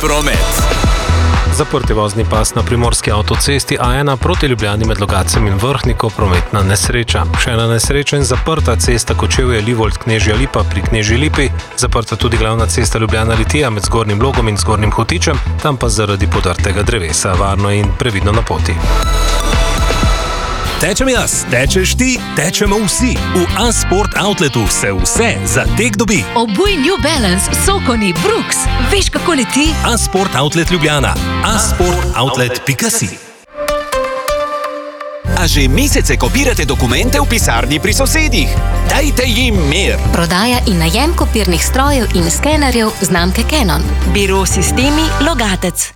promet. Zaprti vozni pas na primorski avtocesti A1 proti Ljubljani med Logatcem in Vrhniko, prometna nesreča. Še ena nesreča in zaprta cesta Kočevje-Livold-Knežja Lipa pri Knežji Lipi, zaprta tudi glavna cesta Ljubljana-Litija med Zgornjim Logom in Zgornjim Hotičem, tam pa zaradi podrtega drevesa. Varno in previdno na poti. Tečem jaz, tečeš ti, tečemo vsi. V A-Sport Outletu se vse za tek dobi. Obuj New Balance, Sokoni, Brooks. Veš, kako leti? A-Sport Outlet Ljubljana. asportoutlet.si. A že mesece kopirate dokumente v pisarni pri sosedih? Dajte jim mir. Prodaja in najem kopirnih strojev in skenerjev znamke Canon. Biro Sistemi Logatec.